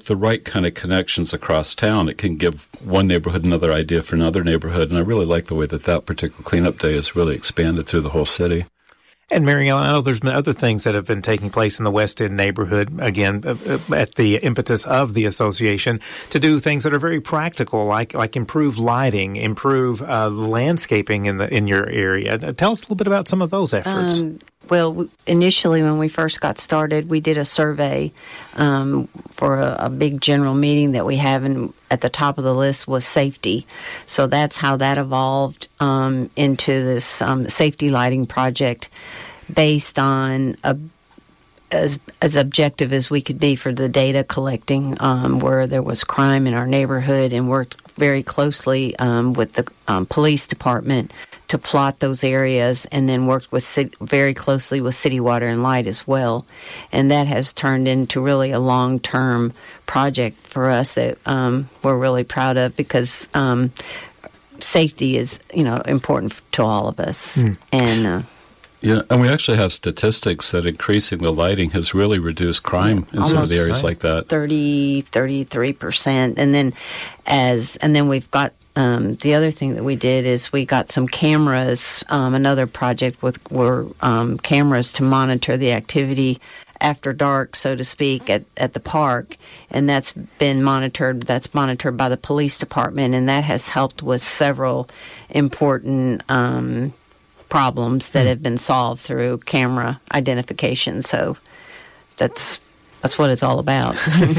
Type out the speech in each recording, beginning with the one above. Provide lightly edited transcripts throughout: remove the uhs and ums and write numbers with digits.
the right kind of connections across town, it can give one neighborhood another idea for another neighborhood. And I really like the way that particular cleanup day has really expanded through the whole city. And Mary Ellen, I know there's been other things that have been taking place in the West End neighborhood, again, at the impetus of the association, to do things that are very practical, like improve lighting, improve landscaping in your area. Tell us a little bit about some of those efforts. Well, initially when we first got started, we did a survey for a big general meeting that we have, and at the top of the list was safety. So that's how that evolved into this safety lighting project based on as objective as we could be for the data collecting where there was crime in our neighborhood, and worked very closely with the police department to plot those areas, and then worked very closely with City Water and Light as well. And that has turned into really a long-term project for us that we're really proud of, because safety is, important to all of us. And yeah, and we actually have statistics that increasing the lighting has really reduced crime in some of the areas like that. 33%. And then we've got the other thing that we did is we got some cameras, another project were cameras to monitor the activity after dark, so to speak, at the park. And that's monitored by the police department, and that has helped with several important problems that have been solved through camera identification. So that's what it's all about.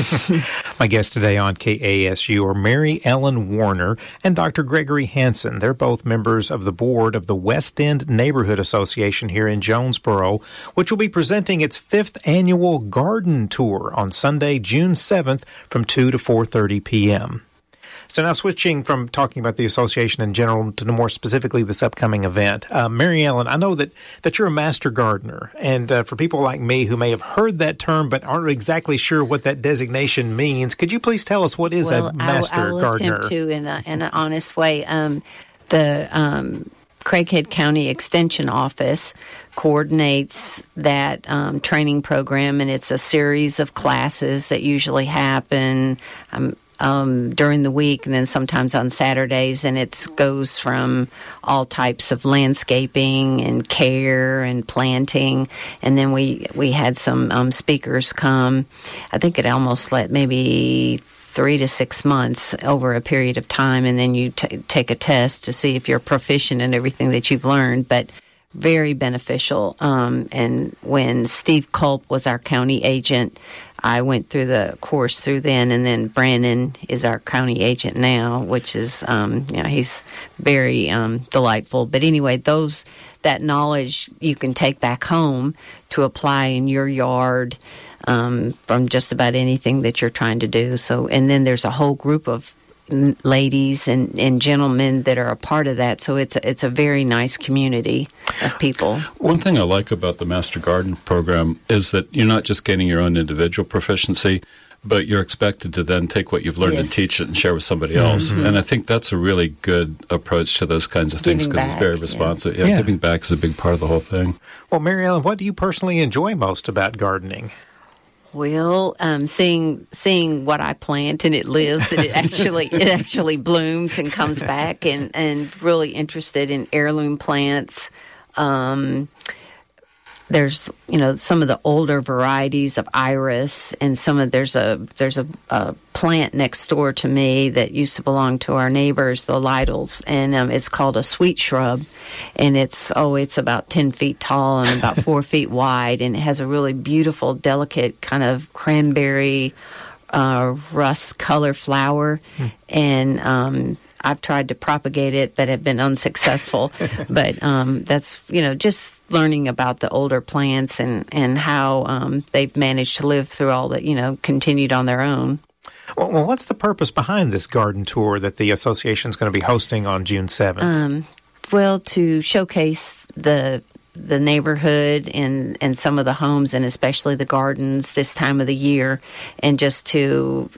My guests today on KASU are Mary Ellen Warner and Dr. Gregory Hansen. They're both members of the board of the West End Neighborhood Association here in Jonesboro, which will be presenting its 5th annual garden tour on Sunday, June 7th from 2 to 4:30 p.m. So now switching from talking about the association in general to more specifically this upcoming event. Mary Ellen, I know that you're a master gardener, and for people like me who may have heard that term but aren't exactly sure what that designation means, could you please tell us what is a master gardener? I will attempt to in an honest way. The Craighead County Extension Office coordinates that training program, and it's a series of classes that usually happen during the week, and then sometimes on Saturdays, and it goes from all types of landscaping and care and planting. And then we had some speakers come. I think it almost maybe 3 to 6 months over a period of time, and then you take a test to see if you're proficient in everything that you've learned. But very beneficial. And when Steve Culp was our county agent, I went through the course through then, and then Brandon is our county agent now, which is, he's very delightful. But anyway, that knowledge you can take back home to apply in your yard from just about anything that you're trying to do. So, and then there's a whole group of ladies and gentlemen that are a part of that, so it's a very nice community of people. One thing I like about the Master Garden program is that you're not just getting your own individual proficiency, but you're expected to then take what you've learned and teach it and share with somebody else. And I think that's a really good approach to those kinds of things, because it's very responsive. Yeah, giving back is a big part of the whole thing. Well, Mary Ellen, what do you personally enjoy most about gardening? Well, seeing what I plant and it lives, and it actually blooms and comes back, and really interested in heirloom plants. There's some of the older varieties of iris, and there's a plant next door to me that used to belong to our neighbors, the Lytles, and it's called a sweet shrub, and it's about 10 feet tall and about 4 feet wide, and it has a really beautiful, delicate kind of cranberry rust color flower, and I've tried to propagate it, but have been unsuccessful. But that's, just learning about the older plants and how they've managed to live through all that, continued on their own. Well, what's the purpose behind this garden tour that the association is going to be hosting on June 7th? Well, to showcase the neighborhood and some of the homes, and especially the gardens this time of the year, and just to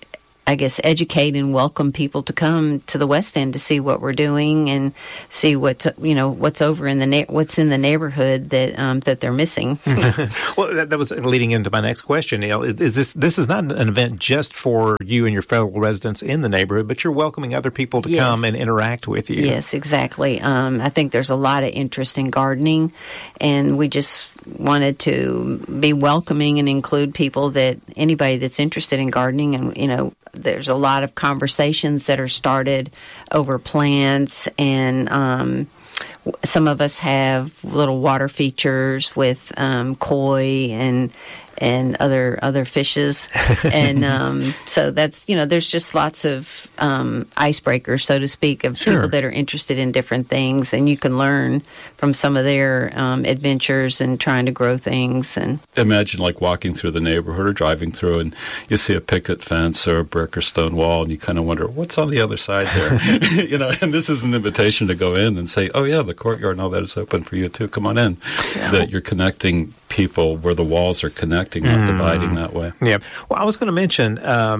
I guess, educate and welcome people to come to the West End to see what we're doing and see what's over in what's in the neighborhood that they're missing. Well, that was leading into my next question. This is not an event just for you and your fellow residents in the neighborhood, but you're welcoming other people to come and interact with you. Yes, exactly. I think there's a lot of interest in gardening, and we just wanted to be welcoming and include anybody that's interested in gardening. And there's a lot of conversations that are started over plants, and some of us have little water features with koi and other fishes, and so that's there's just lots of icebreakers, so to speak, of people that are interested in different things, and you can learn from some of their adventures and trying to grow things. And imagine like walking through the neighborhood or driving through, and you see a picket fence or a brick or stone wall, and you kind of wonder what's on the other side there, And this is an invitation to go in and say, "Oh yeah, the courtyard and all that is open for you too. Come on in." Yeah. That you're connecting people where the walls are connecting, not dividing that way. Yeah. Well, I was going to mention,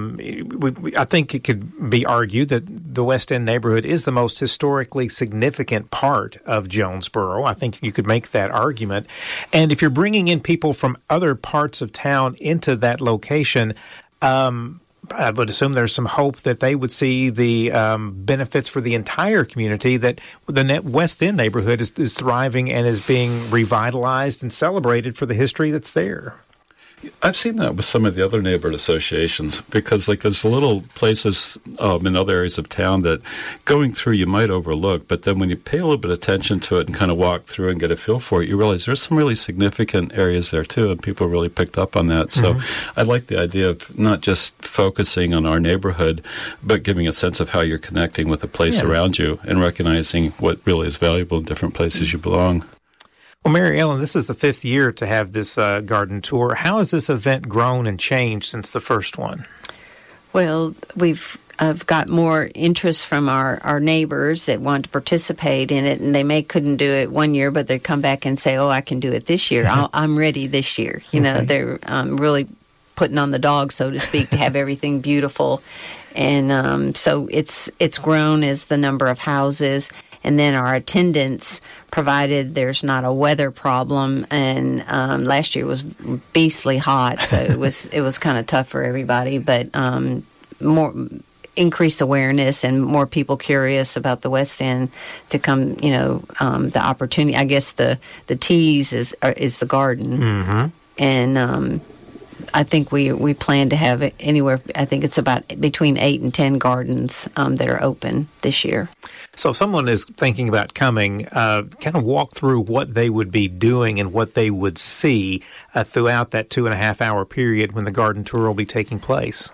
I think it could be argued that the West End neighborhood is the most historically significant part of Jonesboro. I think you could make that argument. And if you're bringing in people from other parts of town into that location, I would assume there's some hope that they would see the benefits for the entire community, that the West End neighborhood is thriving and is being revitalized and celebrated for the history that's there. I've seen that with some of the other neighborhood associations, because like there's little places in other areas of town that going through you might overlook, but then when you pay a little bit of attention to it and kind of walk through and get a feel for it, you realize there's some really significant areas there too, and people really picked up on that. So I like the idea of not just focusing on our neighborhood, but giving a sense of how you're connecting with the place around you and recognizing what really is valuable in different places you belong. Well, Mary Ellen, this is the 5th year to have this garden tour. How has this event grown and changed since the first one? Well, I've got more interest from our neighbors that want to participate in it, and they couldn't do it one year, but they come back and say, "Oh, I can do it this year. I'm ready this year." They're really putting on the dog, so to speak, to have everything beautiful, and so it's grown as the number of houses. And then our attendance, provided there's not a weather problem, and last year was beastly hot, so it was kind of tough for everybody. But more increased awareness and more people curious about the West End to come. The opportunity. I guess the tease is the garden, and I think we plan to have it anywhere. I think it's about between 8 and 10 gardens that are open this year. So if someone is thinking about coming, kind of walk through what they would be doing and what they would see throughout that 2.5-hour period when the garden tour will be taking place.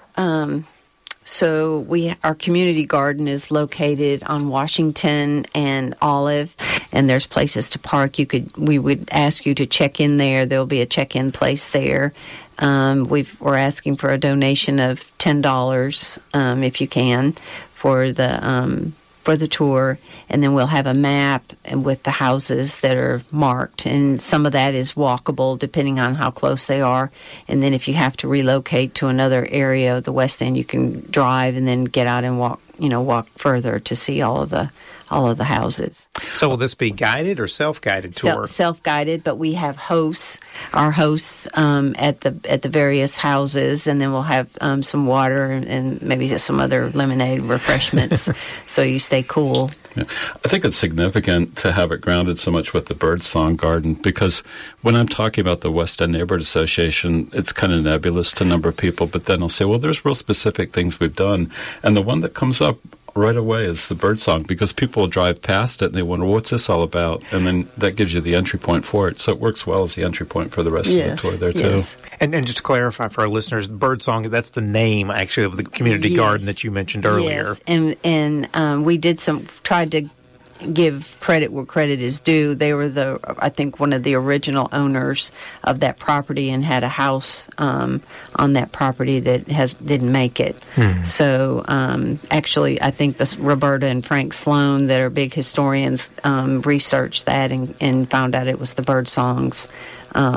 So our community garden is located on Washington and Olive, and there's places to park. We would ask you to check in there. There'll be a check-in place there. We're asking for a donation of $10 if you can for the tour, and then we'll have a map and with the houses that are marked, and some of that is walkable depending on how close they are. And then if you have to relocate to another area of the West End, you can drive and then get out and walk further to see all of the houses. So will this be guided or self-guided tour? Self-guided, but we have hosts, our hosts at the various houses, and then we'll have some water and maybe some other lemonade refreshments, so you stay cool. Yeah. I think it's significant to have it grounded so much with the Birdsong Garden, because when I'm talking about the West End Neighborhood Association, it's kind of nebulous to a number of people, but then I'll say, well, there's real specific things we've done. And the one that comes up right away is the Birdsong, because people will drive past it and they wonder, what's this all about? And then that gives you the entry point for it. So it works well as the entry point for the rest of the tour there, too. And just to clarify for our listeners, Birdsong, that's the name, actually, of the community garden that you mentioned earlier. Yes, and we tried to give credit where credit is due. They were I think one of the original owners of that property and had a house on that property that didn't make it. So actually, I think Roberta and Frank Sloan, that are big historians, researched that and found out it was the Birdsong's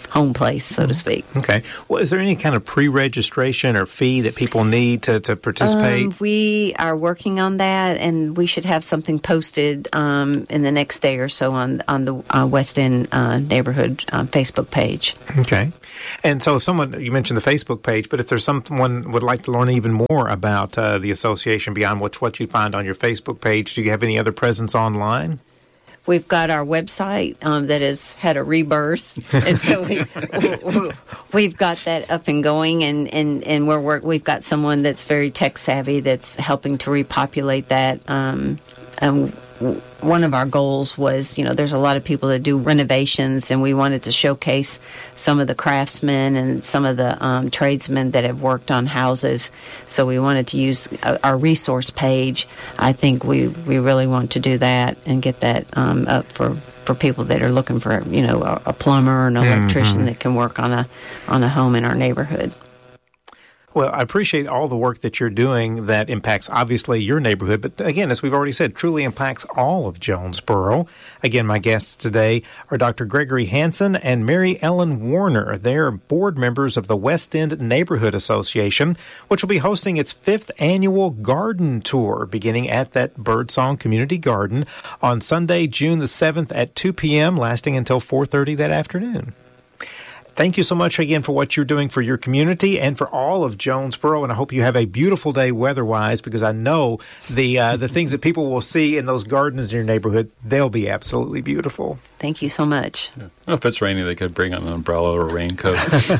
home place, so to speak. Okay. Well, is there any kind of pre-registration or fee that people need to participate? We are working on that, and we should have something posted in the next day or so on the West End neighborhood Facebook page. Okay. And so if you mentioned the Facebook page, but if there's someone would like to learn even more about the association beyond what you find on your Facebook page, do you have any other presence online? We've got our website that has had a rebirth, and so we've got that up and going, and we've got someone that's very tech savvy that's helping to repopulate that. One of our goals was, there's a lot of people that do renovations, and we wanted to showcase some of the craftsmen and some of the tradesmen that have worked on houses. So we wanted to use our resource page. I think we really want to do that and get that up for people that are looking for, a plumber or an electrician that can work on a home in our neighborhood. Well, I appreciate all the work that you're doing that impacts, obviously, your neighborhood. But again, as we've already said, truly impacts all of Jonesboro. Again, my guests today are Dr. Gregory Hansen and Mary Ellen Warner. They're board members of the West End Neighborhood Association, which will be hosting its 5th annual garden tour, beginning at that Birdsong Community Garden on Sunday, June the 7th at 2 p.m., lasting until 4:30 that afternoon. Thank you so much again for what you're doing for your community and for all of Jonesboro, and I hope you have a beautiful day weather-wise, because I know the things that people will see in those gardens in your neighborhood, they'll be absolutely beautiful. Thank you so much. Yeah. Well, if it's rainy, they could bring an umbrella or a raincoat.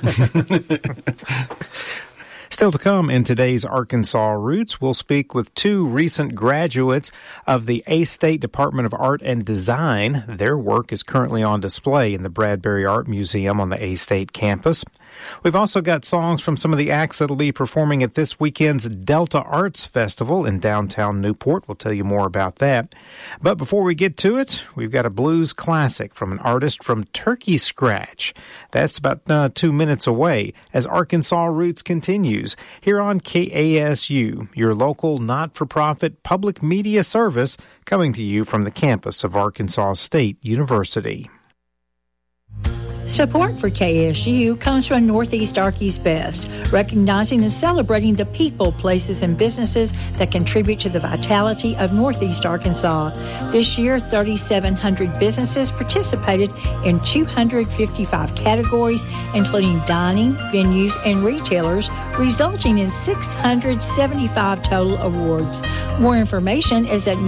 Still to come in today's Arkansas Roots, we'll speak with 2 recent graduates of the A-State Department of Art and Design. Their work is currently on display in the Bradbury Art Museum on the A-State campus. We've also got songs from some of the acts that'll be performing at this weekend's Delta Arts Festival in downtown Newport. We'll tell you more about that. But before we get to it, we've got a blues classic from an artist from Turkey Scratch. That's about 2 minutes away as Arkansas Roots continues here on KASU, your local not-for-profit public media service, coming to you from the campus of Arkansas State University. Support for KSU comes from Northeast Arky's Best, recognizing and celebrating the people, places, and businesses that contribute to the vitality of Northeast Arkansas. This year, 3,700 businesses participated in 255 categories, including dining, venues, and retailers, resulting in 675 total awards. More information is at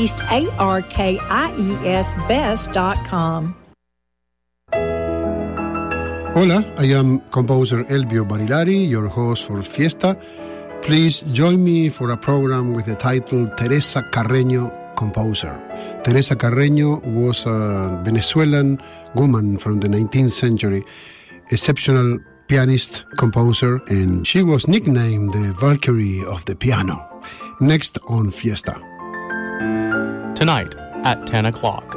northeastarkiesbest.com. Hola, I am composer Elvio Barilari, your host for Fiesta. Please join me for a program with the title Teresa Carreño Composer. Teresa Carreño was a Venezuelan woman from the 19th century, exceptional pianist, composer, and she was nicknamed the Valkyrie of the piano. Next on Fiesta. Tonight at 10 o'clock.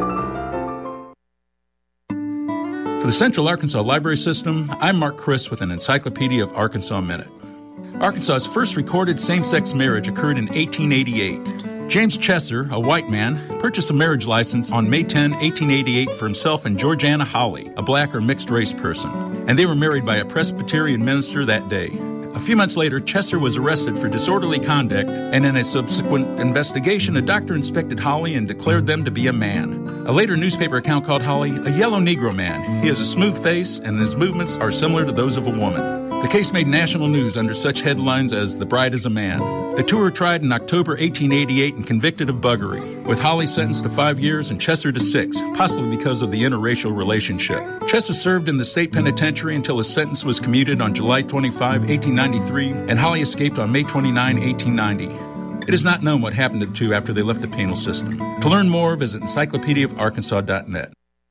For the Central Arkansas Library System, I'm Mark Chris with an Encyclopedia of Arkansas Minute. Arkansas's first recorded same-sex marriage occurred in 1888. James Chesser, a white man, purchased a marriage license on May 10, 1888 for himself and Georgiana Hawley, a black or mixed-race person, and they were married by a Presbyterian minister that day. A few months later, Chesser was arrested for disorderly conduct, and in a subsequent investigation, a doctor inspected Hawley and declared them to be a man. A later newspaper account called Hawley a yellow Negro man. He has a smooth face, and his movements are similar to those of a woman. The case made national news under such headlines as "The Bride is a Man." The two were tried in October 1888 and convicted of buggery, with Hawley sentenced to 5 years and Chesser to 6, possibly because of the interracial relationship. Chesser served in the state penitentiary until his sentence was commuted on July 25, 1893, and Hawley escaped on May 29, 1890. It is not known what happened to the two after they left the penal system. To learn more, visit encyclopediaofarkansas.net.